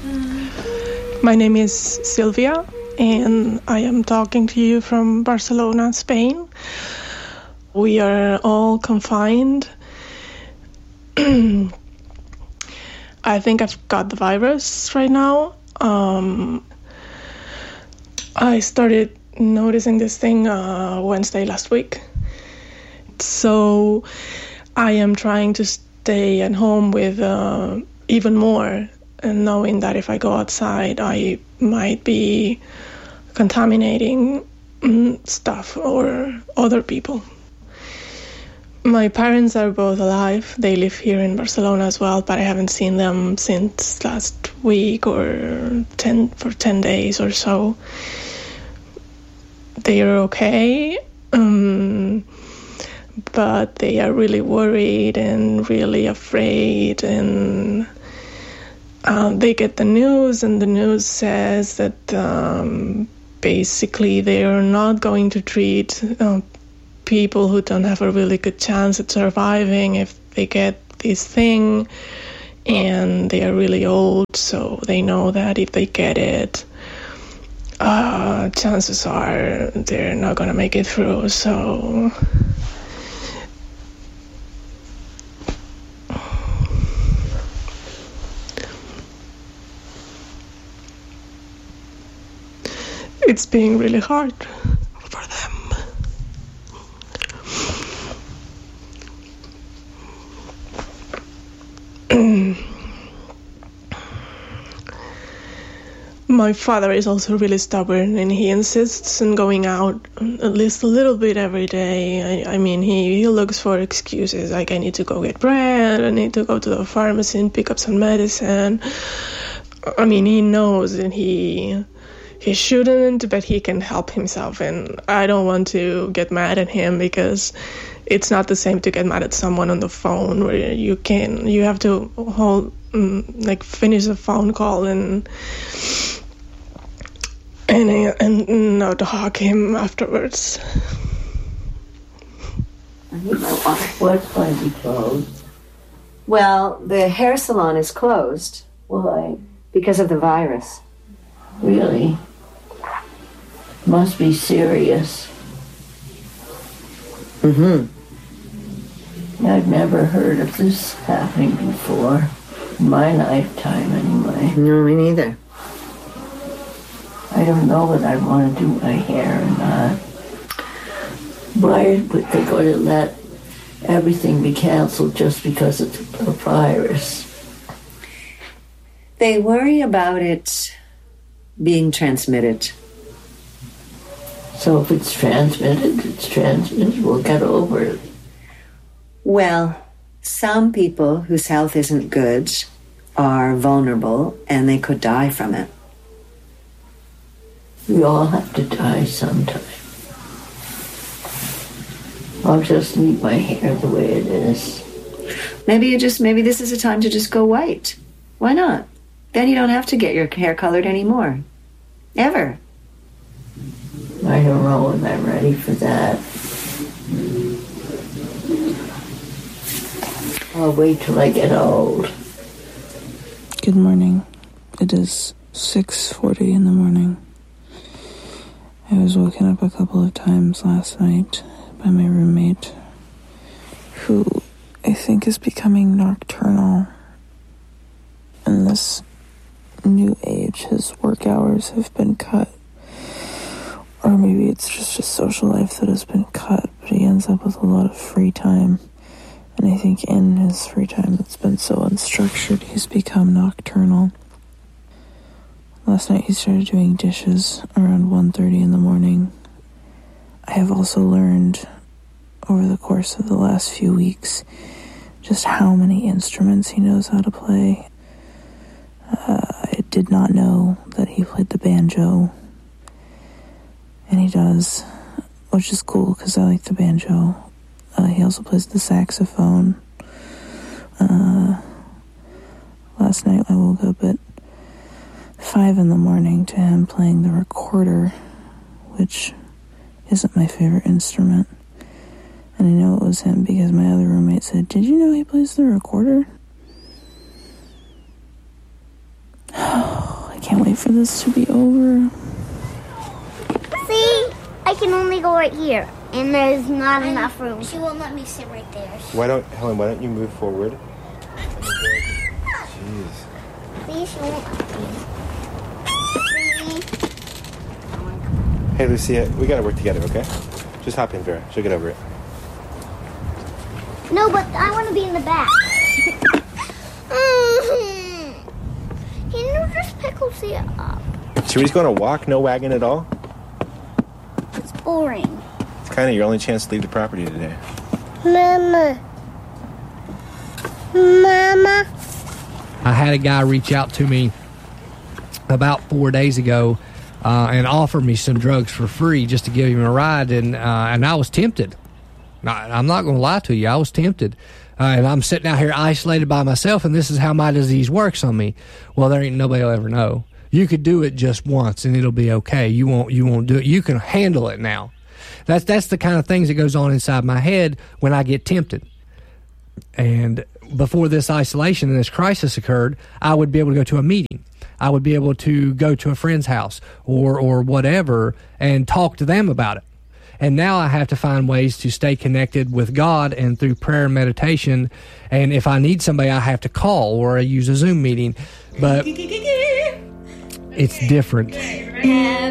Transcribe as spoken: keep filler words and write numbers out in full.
My name is Sylvia, and I am talking to you from Barcelona, Spain. We are all confined. I think I've got the virus right now. Um, I started noticing this thing uh, Wednesday last week. So I am trying to stay at home with uh, even more, and knowing that if I go outside, I might be contaminating mm, stuff or other people. My parents are both alive. They live here in Barcelona as well, but I haven't seen them since last week or ten for ten days or so. They are okay, um, but they are really worried and really afraid, and uh, they get the news, and the news says that um, basically they are not going to treat uh, people who don't have a really good chance at surviving if they get this thing, and they are really old, so they know that if they get it, uh, chances are they're not going to make it through, so it's being really hard for them. My father is also really stubborn, and he insists on going out at least a little bit every day. I, I mean, he, he looks for excuses, like I need to go get bread, I need to go to the pharmacy and pick up some medicine. I mean, he knows that he he shouldn't, but he can help himself, and I don't want to get mad at him because it's not the same to get mad at someone on the phone where you can you have to hold like finish a phone call and and and not hug him afterwards. I need my water. What's going to be closed? Well, the hair salon is closed. Why? Because of the virus. Really? Must be serious. Mm-hmm. I've never heard of this happening before. In my lifetime, anyway. No, me neither. I don't know whether I want to do my hair or not. Why would they go to let everything be canceled just because it's a virus? They worry about it being transmitted. So if it's transmitted, it's transmitted. We'll get over it. Well, some people whose health isn't good are vulnerable, and they could die from it. We all have to die sometime. I'll just leave my hair the way it is. Maybe you just, maybe this is a time to just go white. Why not? Then you don't have to get your hair colored anymore. Ever. I don't know when I'm ready for that. I'll wait till I get old. Good morning. It is six forty in the morning. I was woken up a couple of times last night by my roommate, who I think is becoming nocturnal. In this new age, his work hours have been cut. Or maybe it's just his social life that has been cut, but he ends up with a lot of free time. And I think in his free time that's been so unstructured, he's become nocturnal. Last night he started doing dishes around one thirty in the morning. I have also learned over the course of the last few weeks just how many instruments he knows how to play. Uh, I did not know that he played the banjo. And he does, which is cool because I like the banjo. Uh, he also plays the saxophone. Uh, last night I woke up at five in the morning to him playing the recorder, which isn't my favorite instrument. And I know it was him because my other roommate said, "Did you know he plays the recorder?" for this to be over. See? I can only go right here, and there's not and enough room. She won't let me sit right there. Why don't, Helen, why don't you move forward? Jeez. See, she won't let me. See? Hey, Lucia, we gotta work together, okay? Just hop in, Vera. She'll get over it. No, but I want to be in the back. Can you just pick Lucia up? Cherie's going to walk, no wagon at all? It's boring. It's kind of your only chance to leave the property today. Mama. Mama. I had a guy reach out to me about four days ago uh, and offer me some drugs for free just to give him a ride, and uh, and I was tempted. I'm not going to lie to you. I was tempted. Uh, and I'm sitting out here isolated by myself, and this is how my disease works on me. Well, there ain't nobody will ever know. You could do it just once, and it'll be okay. You won't you won't do it. You can handle it now. That's, that's the kind of things that goes on inside my head when I get tempted. And before this isolation and this crisis occurred, I would be able to go to a meeting. I would be able to go to a friend's house or or whatever and talk to them about it. And now I have to find ways to stay connected with God and through prayer and meditation. And if I need somebody, I have to call or I use a Zoom meeting. But it's different.